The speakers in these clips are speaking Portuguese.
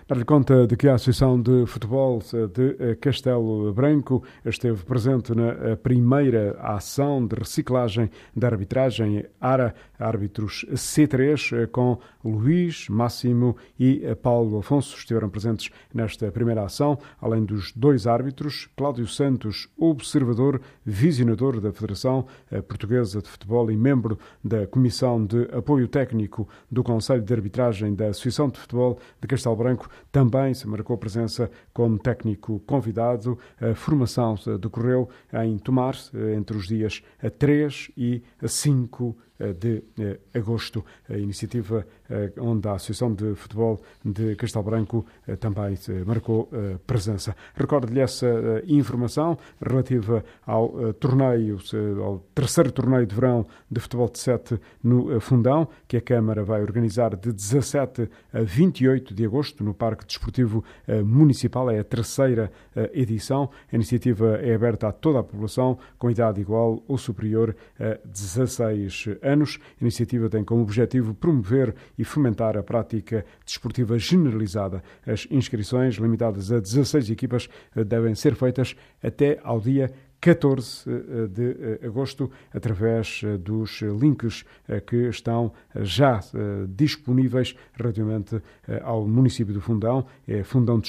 Dar-lhe conta de que a Associação de Futebol de Castelo Branco esteve presente na primeira ação de reciclagem da arbitragem ARA, árbitros C3, com Luís, Máximo e Paulo Afonso. Estiveram presentes nesta primeira ação, além dos dois árbitros, Cláudio Santos, observador, visionador da Federação Portuguesa de Futebol e membro da Comissão de Apoio Técnico do Conselho de Arbitragem da Associação de Futebol de Castelo Branco, também se marcou presença como técnico convidado. A formação decorreu em Tomar entre os dias 3 e 5 de agosto. A iniciativa onde a Associação de Futebol de Castelo Branco também marcou presença. Recordo-lhe essa informação relativa ao torneio, ao terceiro torneio de verão de futebol de 7 no Fundão, que a Câmara vai organizar de 17 a 28 de agosto no Parque Desportivo Municipal. É a terceira edição. A iniciativa é aberta a toda a população com idade igual ou superior a 16 anos. A iniciativa tem como objetivo promover e fomentar a prática desportiva generalizada. As inscrições, limitadas a 16 equipas, devem ser feitas até ao dia 14 de agosto, através dos links que estão já disponíveis relativamente ao município do Fundão. É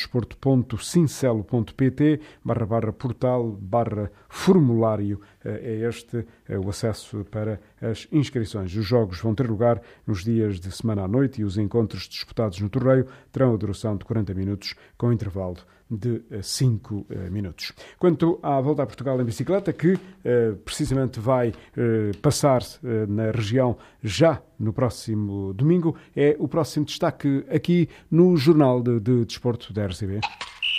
fundãodesporto.cincelo.pt/portal/formulário. É este o acesso para as inscrições. Os jogos vão ter lugar nos dias de semana à noite e os encontros disputados no torneio terão a duração de 40 minutos, com intervalo de 5 minutos. Quanto à Volta a Portugal em bicicleta, que precisamente vai passar na região já no próximo domingo, é o próximo destaque aqui no Jornal de Desporto da RCB.